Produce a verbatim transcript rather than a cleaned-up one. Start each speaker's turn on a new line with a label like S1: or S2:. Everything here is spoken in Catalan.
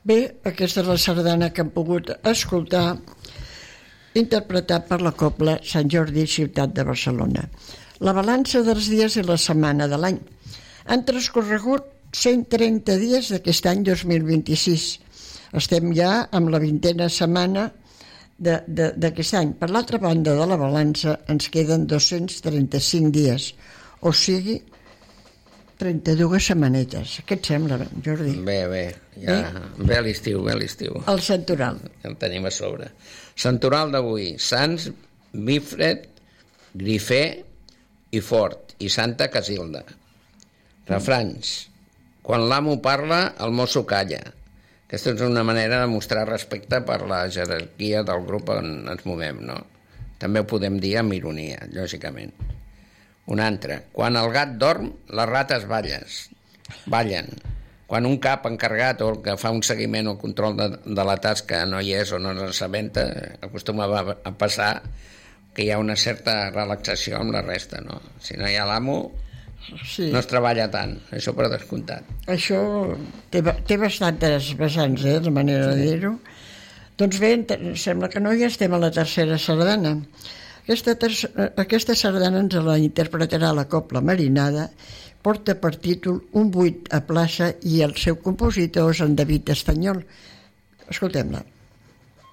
S1: Bé, aquesta és la sardana que hem pogut escoltar, interpretat per la Cobla Sant Jordi, ciutat de Barcelona. La balança dels dies i la setmana de l'any. Han transcorregut cent trenta dies d'aquest any dos mil vint-i-sis. Estem ja amb la vintena setmana d'aquest any. Per l'altra banda de la balança ens queden dos-cents trenta-cinc dies, o sigui, trenta-dues setmanetes. Què et sembla, Jordi?
S2: Bé, bé, ja, bé, bé l'estiu, bé l'estiu.
S1: El santoral.
S2: El tenim a sobre. Santoral d'avui, Sants, Bifred, Grifé i Fort, i Santa Casilda. Refranys. Quan l'amo parla, el mosso calla. Aquesta és una manera de mostrar respecte per la jerarquia del grup on ens movem, no? També ho podem dir amb ironia, lògicament. Un altre. Quan el gat dorm, les rates balles, ballen. Quan un cap encarregat o que fa un seguiment o control de, de la tasca no hi és o no s'assabenta, acostuma a passar que hi ha una certa relaxació amb la resta, no? Si no hi ha l'amo, sí, no es treballa tant, això per descomptat.
S1: Això té, té bastantes vessants, eh, la manera sí. de dir-ho. Doncs bé, sembla que no, ja estem a la tercera sardana. Aquesta, tercera, aquesta sardana ens la interpretarà la Cobla Marinada, porta per títol Un buit a plaça i el seu compositor és en David Estanyol. Escoltem-la.